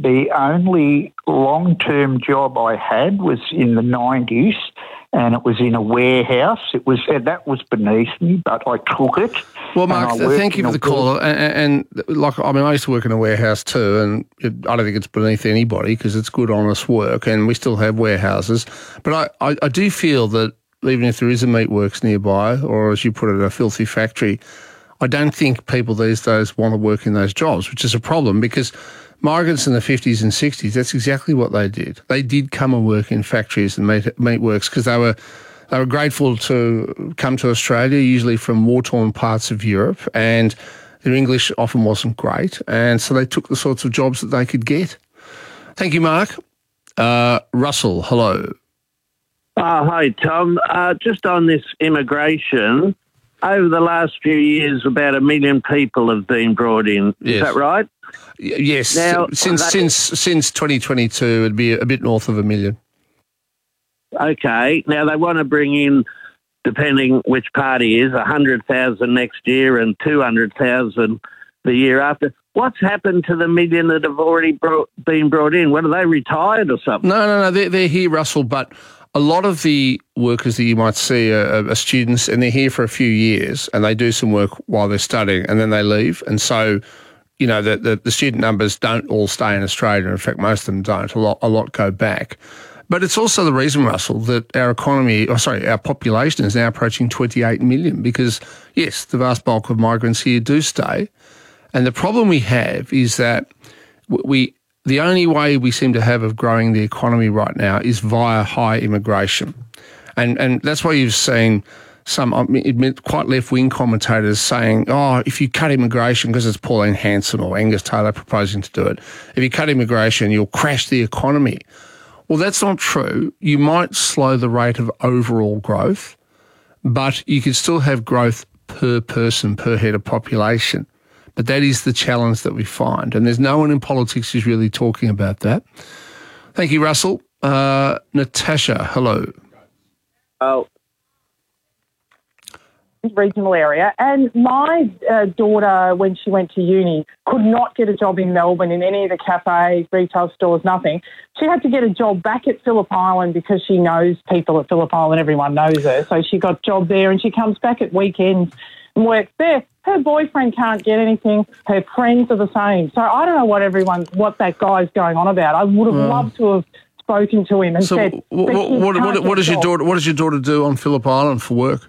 the only long-term job I had was in the 90s, and it was in a warehouse. That was beneath me, but I took it. Well, Mark, thank you for the call. And I used to work in a warehouse too, and I don't think it's beneath anybody because it's good, honest work, and we still have warehouses. But I do feel that even if there is a meatworks nearby, or as you put it, a filthy factory, I don't think people these days want to work in those jobs, which is a problem because migrants in the 50s and 60s, that's exactly what they did. They did come and work in factories and meatworks because they were grateful to come to Australia, usually from war-torn parts of Europe, and their English often wasn't great, and so they took the sorts of jobs that they could get. Thank you, Mark. Russell, hello. Hi, Tom. Just on this immigration, over the last few years, about 1 million people have been brought in. Yes. Is that right? Yes. Now, since 2022, it'd be a bit north of 1 million. Okay. Now, they want to bring in, depending which party is, 100,000 next year and 200,000 the year after. What's happened to the 1 million that have already been brought in? What, are they retired or something? No, they're here, Russell, but a lot of the workers that you might see are students, and they're here for a few years, and they do some work while they're studying, and then they leave. And so, you know, the student numbers don't all stay in Australia. In fact, most of them don't. A lot go back. But it's also the reason, Russell, that our population is now approaching 28 million because, yes, the vast bulk of migrants here do stay. And the problem we have is that the only way we seem to have of growing the economy right now is via high immigration. And that's why you've seen some quite left-wing commentators saying, if you cut immigration, because it's Pauline Hanson or Angus Taylor proposing to do it, if you cut immigration, you'll crash the economy. Well, that's not true. You might slow the rate of overall growth, but you could still have growth per person, per head of population. But that is the challenge that we find. And there's no one in politics who's really talking about that. Thank you, Russell. Natasha, hello. Oh. Regional area. And my daughter, when she went to uni, could not get a job in Melbourne in any of the cafes, retail stores, nothing. She had to get a job back at Phillip Island because she knows people at Phillip Island. Everyone knows her. So she got a job there and she comes back at weekends and works there. Her boyfriend can't get anything. Her friends are the same. So I don't know what that guy's going on about. I would have loved to have spoken to him and said, what does your daughter do on Phillip Island for work?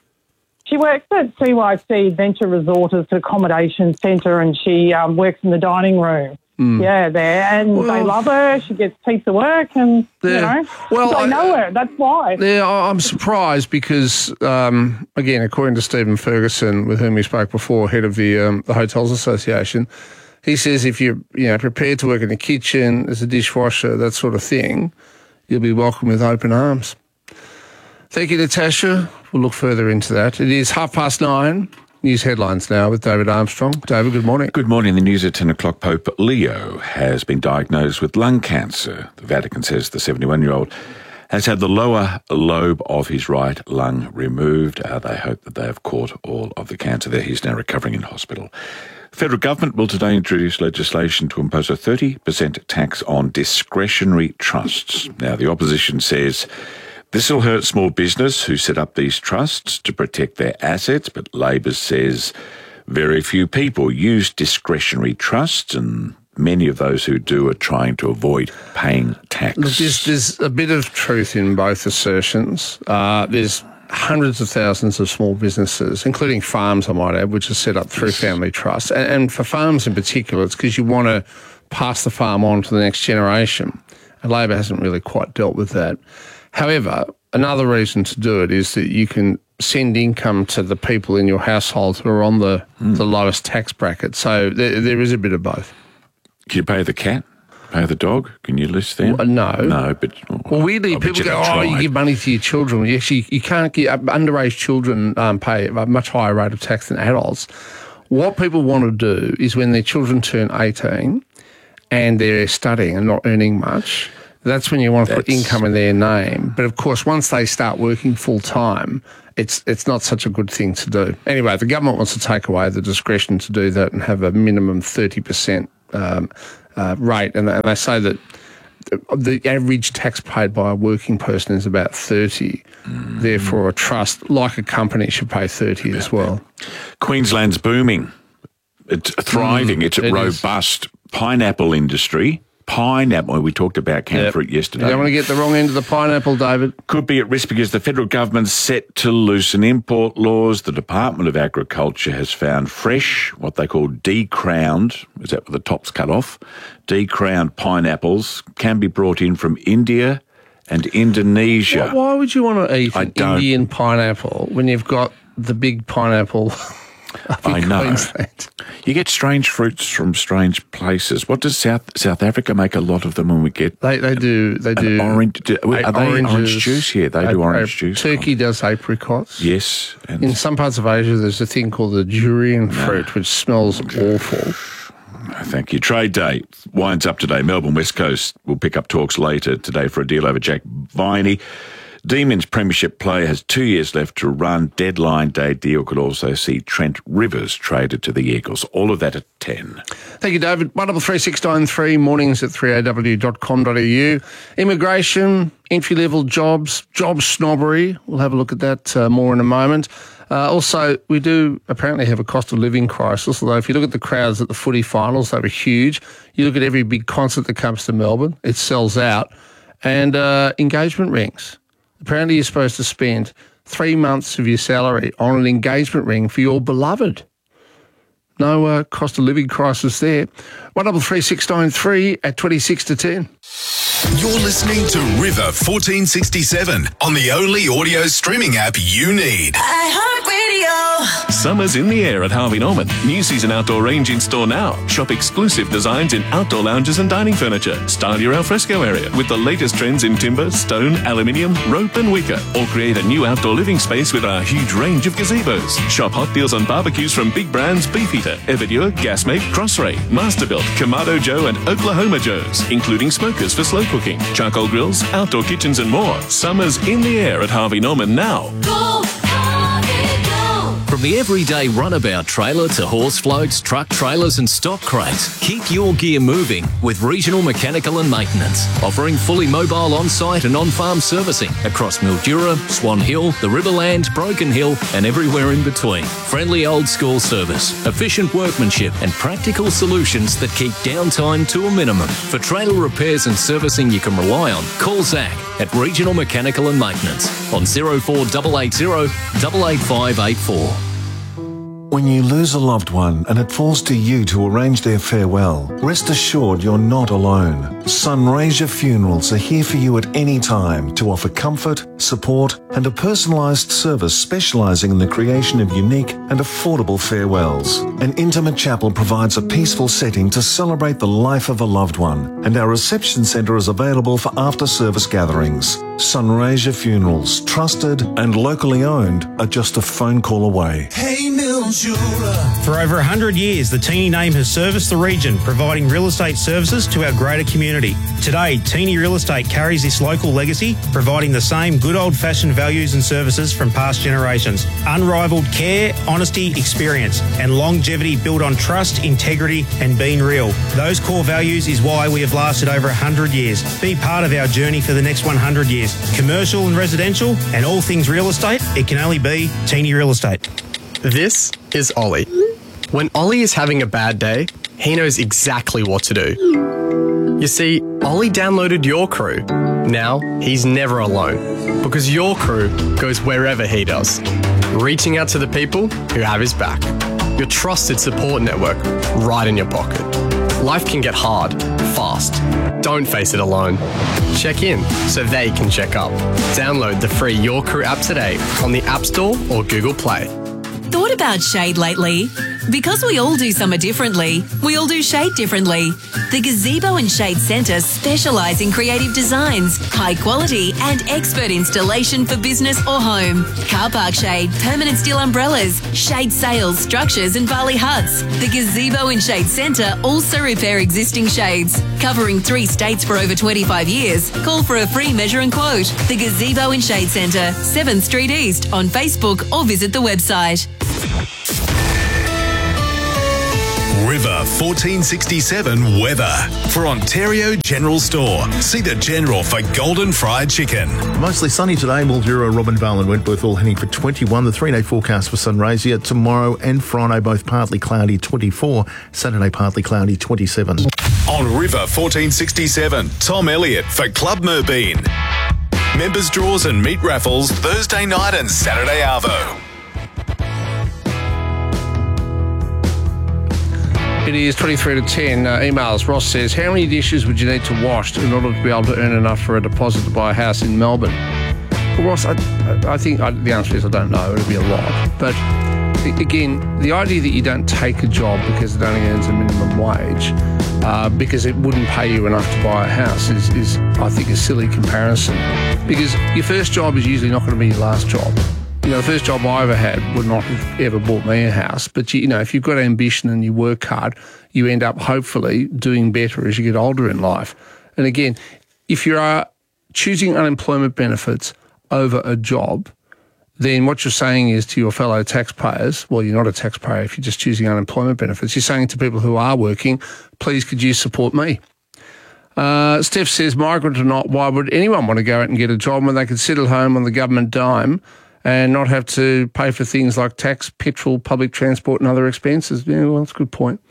She works at CYC Venture Resort as an accommodation centre, and she works in the dining room. Yeah, there. And they love her. She gets heaps of work and, they know her. That's why. Yeah, I'm surprised because, again, according to Stephen Ferguson, with whom we spoke before, head of the Hotels Association, he says if you're prepared to work in the kitchen, as a dishwasher, that sort of thing, you'll be welcomed with open arms. Thank you, Natasha. We'll look further into that. It is 9:30. News headlines now with David Armstrong. David, good morning. Good morning. The news at 10 o'clock. Pope Leo has been diagnosed with lung cancer. The Vatican says the 71-year-old has had the lower lobe of his right lung removed. They hope that they have caught all of the cancer there. He's now recovering in hospital. The federal government will today introduce legislation to impose a 30% tax on discretionary trusts. Now, the opposition says this will hurt small business who set up these trusts to protect their assets, but Labor says very few people use discretionary trusts, and many of those who do are trying to avoid paying tax. Look, there's a bit of truth in both assertions. There's hundreds of thousands of small businesses, including farms, I might add, which are set up through family trusts. And for farms in particular, it's because you want to pass the farm on to the next generation. And Labor hasn't really quite dealt with that. However, another reason to do it is that you can send income to the people in your household who are on the lowest tax bracket. So there is a bit of both. Can you pay the cat? Pay the dog? Can you list them? No. No, but... Well, weirdly, people go, you give money to your children. Actually, you can't give... Underage children pay a much higher rate of tax than adults. What people want to do is when their children turn 18 and they're studying and not earning much... That's when you want to put income in their name. But, of course, once they start working full-time, it's not such a good thing to do. Anyway, the government wants to take away the discretion to do that and have a minimum 30% rate, and they say that the average tax paid by a working person is about 30. Therefore, a trust, like a company, should pay 30 as well. Queensland's booming. It's thriving. It's a robust pineapple industry. Pineapple, we talked about camphor yesterday. You don't want to get the wrong end of the pineapple, David. Could be at risk because the federal government's set to loosen import laws. The Department of Agriculture has found fresh, what they call decrowned, is that with the tops cut off? Decrowned pineapples can be brought in from India and Indonesia. Why would you want to eat an Indian pineapple when you've got the big pineapple up in Queensland? You get strange fruits from strange places. What does South Africa make a lot of them when we get? They do. Orange juice? Yeah, they do orange juice. Turkey does apricots. Yes. And in some parts of Asia, there's a thing called the durian fruit, which smells awful. Thank you. Trade Day winds up today. Melbourne West Coast will pick up talks later today for a deal over Jack Viney. Demons Premiership player has 2 years left to run. Deadline day deal could also see Trent Rivers traded to the Eagles. All of that at 10. Thank you, David. 133693, mornings at 3aw.com.au. Immigration, entry-level jobs, job snobbery. We'll have a look at that more in a moment. Also, we do apparently have a cost of living crisis, although if you look at the crowds at the footy finals, they were huge. You look at every big concert that comes to Melbourne, it sells out. And engagement rings. Apparently you're supposed to spend 3 months of your salary on an engagement ring for your beloved. No cost of living crisis there. 133693 at 26 to 10. You're listening to River 1467 on the only audio streaming app you need. iHeartRadio. Summer's in the air at Harvey Norman. New season outdoor range in store now. Shop exclusive designs in outdoor lounges and dining furniture. Style your alfresco area with the latest trends in timber, stone, aluminium, rope and wicker. Or create a new outdoor living space with our huge range of gazebos. Shop hot deals on barbecues from big brands Beefeater, Everdure, Gasmate, Crossray, Masterbuilt, Kamado Joe and Oklahoma Joe's, including smokers for slow cooking, charcoal grills, outdoor kitchens and more. Summer's in the air at Harvey Norman now. Go, Harvey, go. From the everyday runabout trailer to horse floats, truck trailers and stock crates, keep your gear moving with Regional Mechanical and Maintenance, offering fully mobile on-site and on-farm servicing across Mildura, Swan Hill, the Riverland, Broken Hill and everywhere in between. Friendly old school service, efficient workmanship and practical solutions that keep downtime to a minimum. For trailer repairs and servicing you can rely on, call Zach at Regional Mechanical and Maintenance on 04880 88584. When you lose a loved one and it falls to you to arrange their farewell, rest assured you're not alone. Sunraysia Funerals are here for you at any time to offer comfort, support and a personalised service specialising in the creation of unique and affordable farewells. An intimate chapel provides a peaceful setting to celebrate the life of a loved one, and our reception centre is available for after-service gatherings. Sunraysia Funerals, trusted and locally owned, are just a phone call away. Hey, Mildura. For over 100 years, the Teeny name has serviced the region, providing real estate services to our greater community. Today, Teeny Real Estate carries this local legacy, providing the same good old-fashioned values and services from past generations. Unrivaled care, honesty, experience, and longevity built on trust, integrity, and being real. Those core values is why we have lasted over 100 years. Be part of our journey for the next 100 years. Commercial and residential, and all things real estate, it can only be Teeny Real Estate. This is Ollie. When Ollie is having a bad day, he knows exactly what to do. You see, Ollie downloaded Your Crew. Now, he's never alone, because Your Crew goes wherever he does, reaching out to the people who have his back. Your trusted support network right in your pocket. Life can get hard, fast. Don't face it alone. Check in so they can check up. Download the free Your Crew app today on the App Store or Google Play. Thought about shade lately? Because we all do summer differently, we all do shade differently. The Gazebo and Shade Centre specialise in creative designs, high quality and expert installation for business or home. Car park shade, permanent steel umbrellas, shade sails, structures and Bali huts. The Gazebo and Shade Centre also repair existing shades. Covering 3 states for over 25 years, call for a free measure and quote. The Gazebo and Shade Centre, 7th Street East on Facebook or visit the website. River 1467 weather. For Ontario General Store, see the General for golden fried chicken. Mostly sunny today. Mildura, Robinvale and Wentworth all heading for 21. The 3-day forecast for Sunraysia tomorrow and Friday, both partly cloudy, 24. Saturday, partly cloudy, 27. On River 1467, Tom Elliott for Club Merbeen. Members draws and meat raffles Thursday night and Saturday arvo. It is 23 to 10. Emails. Ross says, how many dishes would you need to wash in order to be able to earn enough for a deposit to buy a house in Melbourne? Well, Ross, I think the answer is I don't know. It'll be a lot. But again, the idea that you don't take a job because it only earns a minimum wage because it wouldn't pay you enough to buy a house is I think, a silly comparison. Because your first job is usually not going to be your last job. You know, the first job I ever had would not have ever bought me a house. But, you know, if you've got ambition and you work hard, you end up hopefully doing better as you get older in life. And again, if you are choosing unemployment benefits over a job, then what you're saying is to your fellow taxpayers, well, you're not a taxpayer if you're just choosing unemployment benefits. You're saying to people who are working, please could you support me? Steph says, migrant or not, why would anyone want to go out and get a job when they could sit at home on the government dime and not have to pay for things like tax, petrol, public transport and other expenses? Yeah, well, that's a good point.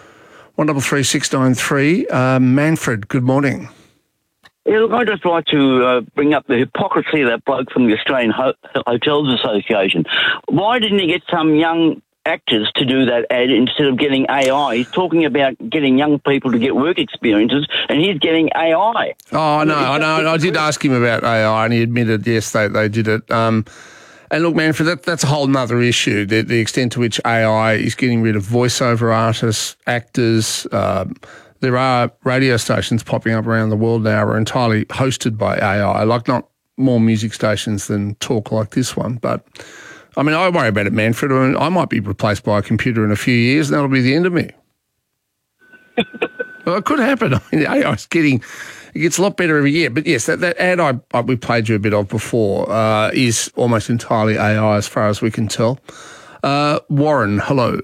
133693. Manfred, good morning. Yeah, look, I'd just like to bring up the hypocrisy of that bloke from the Australian Hotels Association. Why didn't he get some young actors to do that ad instead of getting AI? He's talking about getting young people to get work experiences, and he's getting AI. Oh, I know. I did ask him about AI, and he admitted, yes, they did it. And look, Manfred, that's a whole nother issue, the extent to which AI is getting rid of voiceover artists, actors. There are radio stations popping up around the world now are entirely hosted by AI, like not more music stations than talk like this one. But, I mean, I worry about it, Manfred. I mean, I might be replaced by a computer in a few years, and that'll be the end of me. Well, it could happen. I mean, the AI is it gets a lot better every year. But yes, that ad we played you a bit of before is almost entirely AI as far as we can tell. Warren, hello.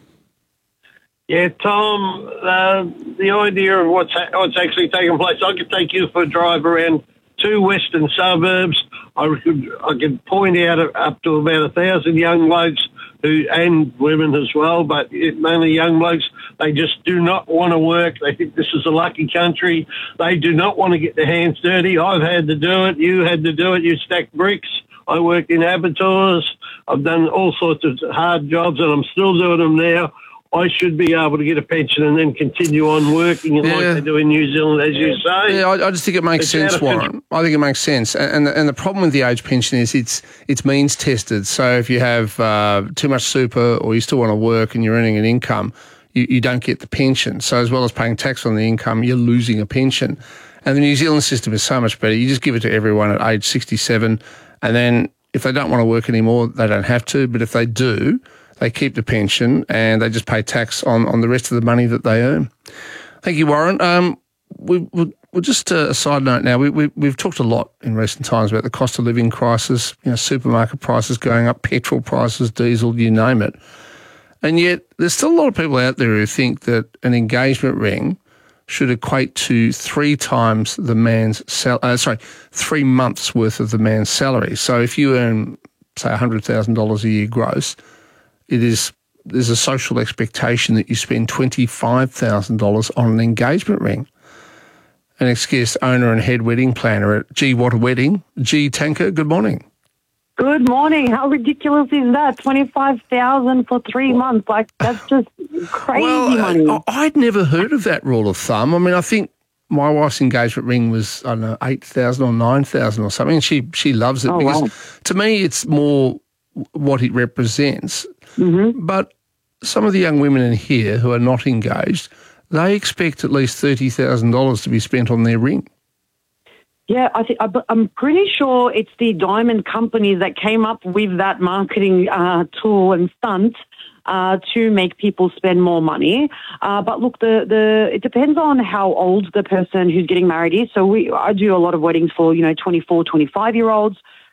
Yeah, Tom, the idea of what's actually taking place, I could take you for a drive around two western suburbs. I could point out up to about 1,000 young blokes and women as well, but mainly young blokes. They just do not want to work. They think this is a lucky country. They do not want to get their hands dirty. I've had to do it. You had to do it. You stack bricks. I worked in abattoirs. I've done all sorts of hard jobs, and I'm still doing them now. I should be able to get a pension and then continue on working like they do in New Zealand, as you say. Yeah, I just think it makes sense, Warren. I think it makes sense. And the problem with the age pension is it's means tested. So if you have too much super or you still want to work and you're earning an income, you don't get the pension. So as well as paying tax on the income, you're losing a pension. And the New Zealand system is so much better. You just give it to everyone at age 67, and then if they don't want to work anymore, they don't have to. But if they do, they keep the pension and they just pay tax on the rest of the money that they earn. Thank you, Warren. We're just a side note now. We've talked a lot in recent times about the cost of living crisis, supermarket prices going up, petrol prices, diesel, you name it. And yet there's still a lot of people out there who think that an engagement ring should equate to 3 times the man's 3 months worth of the man's salary. So if you earn, say, $100,000 a year gross, there's a social expectation that you spend $25,000 on an engagement ring. An ex-guest owner and head wedding planner at G What a Wedding, G Tanker, good morning. Good morning. How ridiculous is that? $25,000 for 3 months. Like, that's just crazy money. I'd never heard of that rule of thumb. I mean, I think my wife's engagement ring was, I don't know, $8,000 or $9,000 or something. And she loves it because to me it's more what it represents. Mm-hmm. But some of the young women in here who are not engaged, they expect at least $30,000 to be spent on their ring. Yeah, I'm pretty sure it's the diamond companies that came up with that marketing tool and stunt to make people spend more money. But look, it depends on how old the person who's getting married is. So I do a lot of weddings for 24, 25-year-olds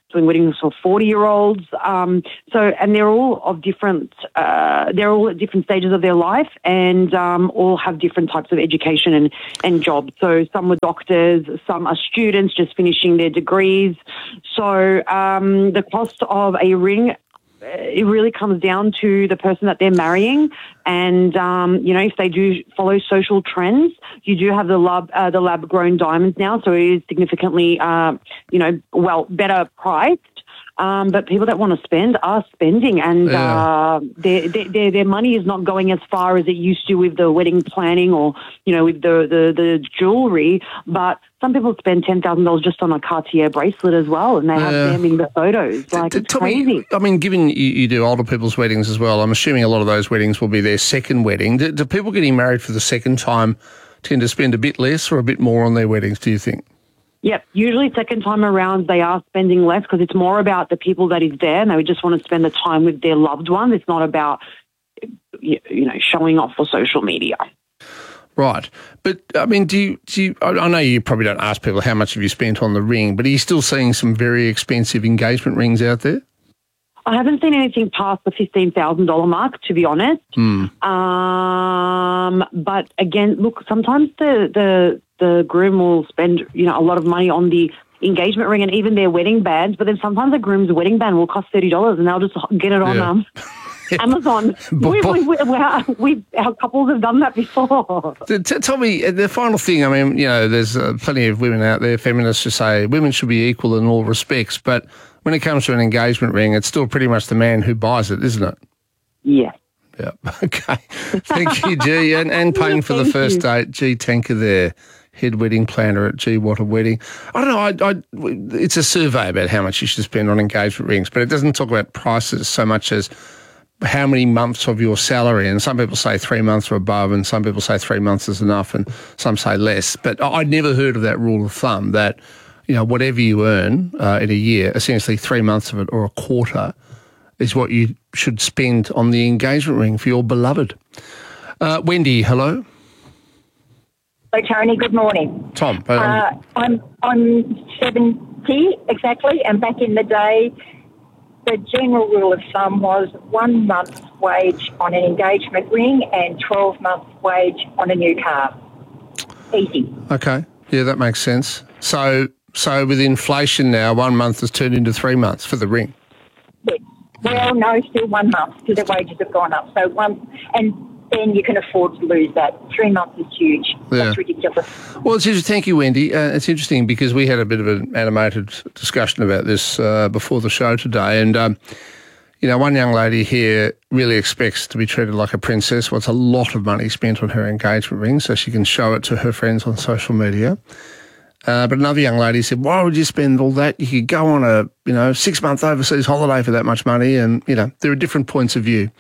doing weddings for 40-year-olds. And they're all of different, they're all at different stages of their life and all have different types of education and jobs. So some were doctors, some are students just finishing their degrees. So the cost of a ring, it really comes down to the person that they're marrying. And, if they do follow social trends, you do have the lab-grown diamonds now, so it is significantly, better priced. But people that want to spend are spending, and their money is not going as far as it used to with the wedding planning or, with the jewellery. But some people spend $10,000 just on a Cartier bracelet as well, and they have them in the photos. It's crazy. Given you do older people's weddings as well, I'm assuming a lot of those weddings will be their second wedding. Do people getting married for the second time tend to spend a bit less or a bit more on their weddings, do you think? Yep. Usually second time around they are spending less because it's more about the people that is there and they just want to spend the time with their loved ones. It's not about, showing off for social media. Right. But, do you, I know you probably don't ask people how much have you spent on the ring, but are you still seeing some very expensive engagement rings out there? I haven't seen anything past the $15,000 mark, to be honest. But again, look, sometimes the groom will spend, a lot of money on the engagement ring and even their wedding bands, but then sometimes a groom's wedding band will cost $30 and they'll just get it on Amazon. Our couples have done that before. Tell me, the final thing, there's plenty of women out there, feminists, who say women should be equal in all respects, but when it comes to an engagement ring, it's still pretty much the man who buys it, isn't it? Yeah. Yeah. Okay. Thank you, G. And paying for the first date, G. Tanker there, head wedding planner at G. What a Wedding. I don't know, it's a survey about how much you should spend on engagement rings, but it doesn't talk about prices so much as how many months of your salary. And some people say 3 months or above, and some people say 3 months is enough, and some say less. But I'd never heard of that rule of thumb that, whatever you earn in a year, essentially 3 months of it or a quarter is what you should spend on the engagement ring for your beloved. Wendy, hello. Hello, Tony. Good morning. Tom. I'm 70 exactly, and back in the day, the general rule of thumb was 1 month's wage on an engagement ring and 12 months' wage on a new car. Easy. Okay. Yeah, that makes sense. So with inflation now, 1 month has turned into 3 months for the ring. Yes. Well, no, still 1 month because the wages have gone up. So and then you can afford to lose that. 3 months is huge. Yeah. That's ridiculous. Well, it's interesting. Thank you, Wendy. It's interesting because we had a bit of an animated discussion about this before the show today. And, one young lady here really expects to be treated like a princess. Well, it's a lot of money spent on her engagement ring so she can show it to her friends on social media. But another young lady said, why would you spend all that? You could go on a, 6-month overseas holiday for that much money. And, there are different points of view.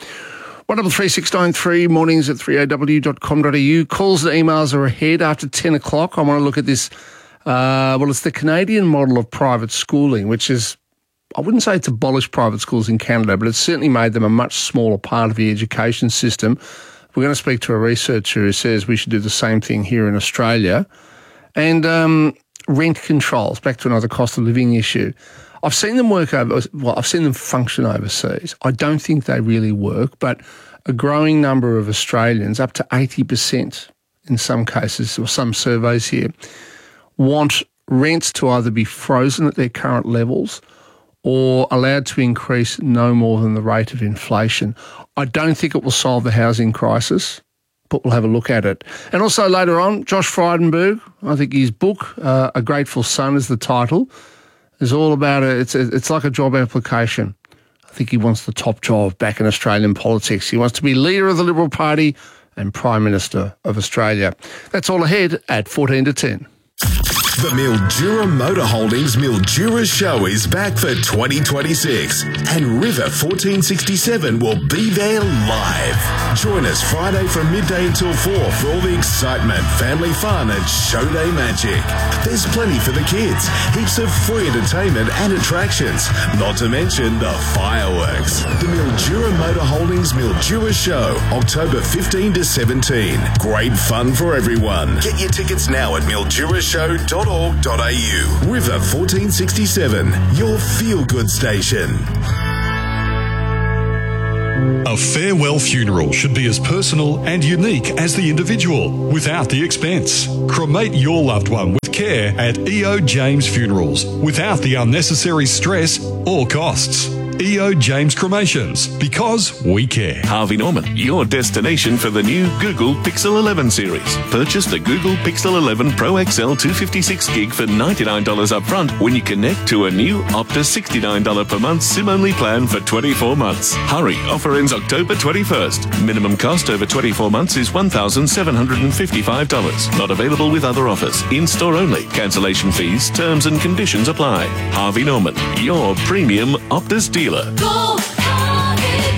133693, mornings at 3aw.com.au. Calls and emails are ahead after 10 o'clock. I want to look at this. It's the Canadian model of private schooling, which is, I wouldn't say it's abolished private schools in Canada, but it's certainly made them a much smaller part of the education system. We're going to speak to a researcher who says we should do the same thing here in Australia. And rent controls, back to another cost of living issue. I've seen them I've seen them function overseas. I don't think they really work, but a growing number of Australians, up to 80% in some cases, or some surveys here, want rents to either be frozen at their current levels or allowed to increase no more than the rate of inflation. I don't think it will solve the housing crisis, but we'll have a look at it. And also later on, Josh Frydenberg, I think his book, A Grateful Son is the title, is all about it's like a job application. I think he wants the top job back in Australian politics. He wants to be leader of the Liberal Party and Prime Minister of Australia. That's all ahead at 14 to 10. The Mildura Motor Holdings Mildura Show is back for 2026 and River 1467 will be there live. Join us Friday from midday until 4 for all the excitement, family fun and show day magic. There's plenty for the kids, heaps of free entertainment and attractions, not to mention the fireworks. The Mildura Motor Holdings Mildura Show, October 15 to 17. Great fun for everyone. Get your tickets now at mildurashow.org.au. river.org.au. River 1467, your feel-good station. A farewell funeral should be as personal and unique as the individual, without the expense. Cremate your loved one with care at E.O. James Funerals, without the unnecessary stress or costs. E.O. James Cremations, because we care. Harvey Norman, your destination for the new Google Pixel 11 series. Purchase the Google Pixel 11 Pro XL 256GB for $99 up front when you connect to a new Optus $69 per month SIM-only plan for 24 months. Hurry, offer ends October 21st. Minimum cost over 24 months is $1,755. Not available with other offers. In-store only. Cancellation fees, terms and conditions apply. Harvey Norman, your premium Optus dealer. Go, Harvey,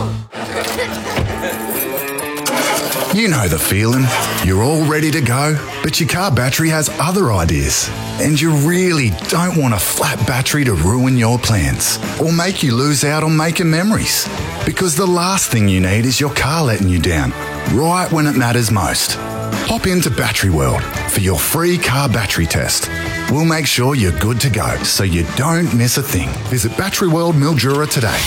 go. You know the feeling. You're all ready to go, but your car battery has other ideas. And you really don't want a flat battery to ruin your plans or make you lose out on making memories. Because the last thing you need is your car letting you down, right when it matters most. Hop into Battery World for your free car battery test. We'll make sure you're good to go so you don't miss a thing. Visit Battery World Mildura today.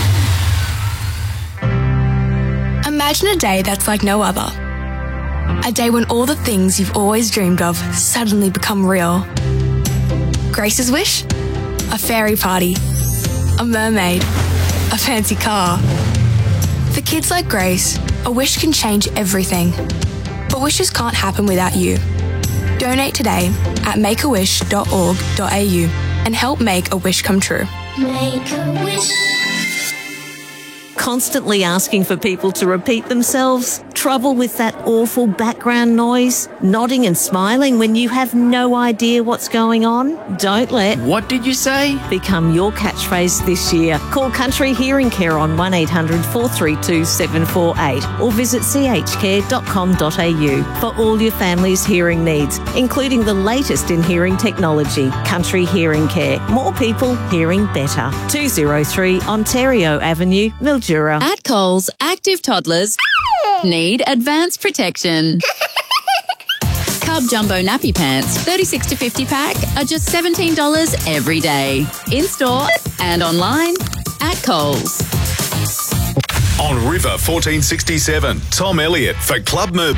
Imagine a day that's like no other. A day when all the things you've always dreamed of suddenly become real. Grace's wish? A fairy party. A mermaid. A fancy car. For kids like Grace, a wish can change everything. But wishes can't happen without you. Donate today at makeawish.org.au and help make a wish come true. Make a wish. Constantly asking for people to repeat themselves? Trouble with that awful background noise? Nodding and smiling when you have no idea what's going on? Don't let "What did you say?" become your catchphrase this year. Call Country Hearing Care on 1800 432 748 or visit chcare.com.au for all your family's hearing needs, including the latest in hearing technology. Country Hearing Care. More people hearing better. 203 Ontario Avenue, Mildura. At Coles, active toddlers need advanced protection. Cub Jumbo Nappy Pants, 36 to 50 pack, are just $17 every day. In store and online at Coles. On River 1467, Tom Elliott for Club Merbeau.